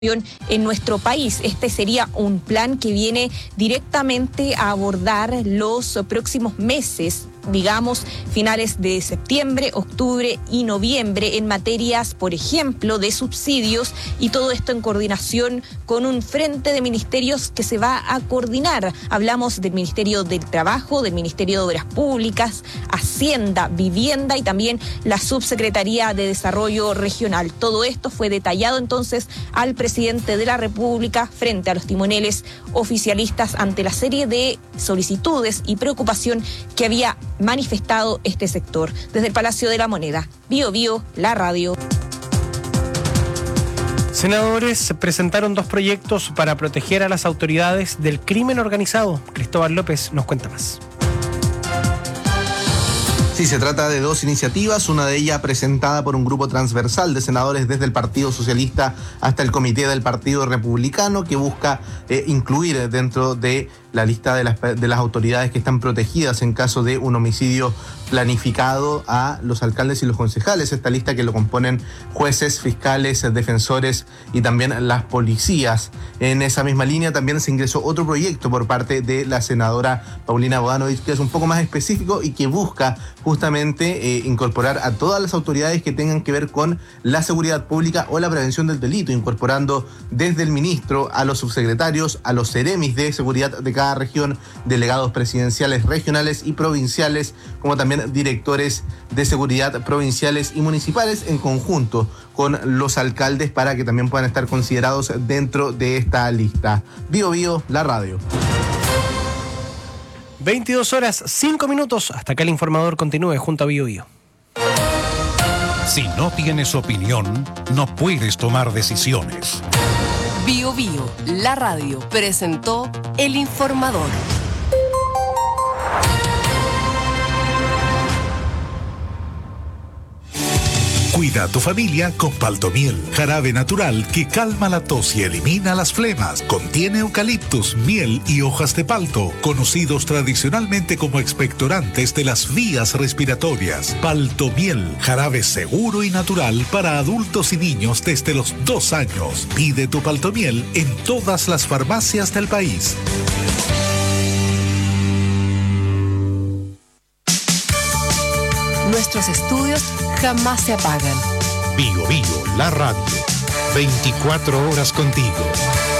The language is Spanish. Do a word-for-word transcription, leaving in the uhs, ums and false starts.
en nuestro país. Este sería un plan que viene directamente a abordar los próximos meses, digamos, finales de septiembre, octubre y noviembre, en materias, por ejemplo, de subsidios, y todo esto en coordinación con un frente de ministerios que se va a coordinar. Hablamos del Ministerio del Trabajo, del Ministerio de Obras Públicas, Hacienda, Vivienda y también la Subsecretaría de Desarrollo Regional. Todo esto fue detallado entonces al presidente de la República frente a los timoneles oficialistas ante la serie de solicitudes y preocupación que había manifestado este sector. Desde el Palacio de la Moneda, Bío Bío, la radio. Senadores presentaron dos proyectos para proteger a las autoridades del crimen organizado. Cristóbal López nos cuenta más. Sí, se trata de dos iniciativas, una de ellas presentada por un grupo transversal de senadores desde el Partido Socialista hasta el Comité del Partido Republicano, que busca eh, incluir dentro de la lista de las, de las autoridades que están protegidas en caso de un homicidio planificado a los alcaldes y los concejales. Esta lista que lo componen jueces, fiscales, defensores y también las policías. En esa misma línea también se ingresó otro proyecto por parte de la senadora Paulina Bodanovich, que es un poco más específico y que busca justamente eh, incorporar a todas las autoridades que tengan que ver con la seguridad pública o la prevención del delito, incorporando desde el ministro a los subsecretarios, a los seremis de seguridad de cada región, delegados presidenciales regionales y provinciales, como también directores de seguridad provinciales y municipales, en conjunto con los alcaldes, para que también puedan estar considerados dentro de esta lista. Bío Bío, la radio. veintidós horas, cinco minutos. Hasta que el informador continúe junto a Bío Bío. Si no tienes opinión, no puedes tomar decisiones. Bío Bío, la radio, presentó El Informador. Cuida a tu familia con Paltomiel, jarabe natural que calma la tos y elimina las flemas. Contiene eucaliptus, miel y hojas de palto, conocidos tradicionalmente como expectorantes de las vías respiratorias. Paltomiel, jarabe seguro y natural para adultos y niños desde los dos años. Pide tu Paltomiel en todas las farmacias del país. Nuestros estudios jamás se apagan. Bío Bío, la radio. veinticuatro horas contigo.